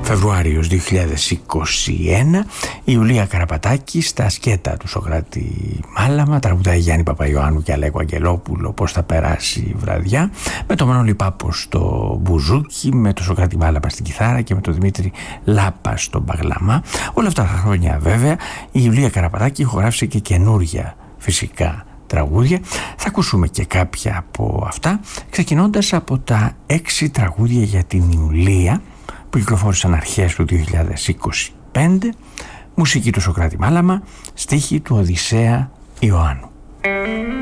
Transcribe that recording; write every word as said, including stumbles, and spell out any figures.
Φεβρουάριος δύο χιλιάδες είκοσι ένα, η Ιουλία Καραπατάκη στα σκέτα του Σωκράτη Μάλαμα τραγουδάει Γιάννη Παπαϊωάννου και Αλέκο Αγγελόπουλο «Πώς θα περάσει η βραδιά», με το Μανώλη Πάπο στο μπουζούκι, με το Σωκράτη Μάλαμα στην κιθάρα και με το Δημήτρη Λάπα στο μπαγλαμά. Όλα αυτά τα χρόνια βέβαια η Ιουλία Καραπατάκη ηχογράφησε και καινούρια φυσικά τραγούδια. Θα ακούσουμε και κάποια από αυτά, ξεκινώντας από τα έξι τραγούδια για την Ιουλία που κυκλοφόρησαν αρχές του δύο χιλιάδες είκοσι πέντε, μουσική του Σωκράτη Μάλαμα, στίχη του Οδυσσέα Ιωάννου.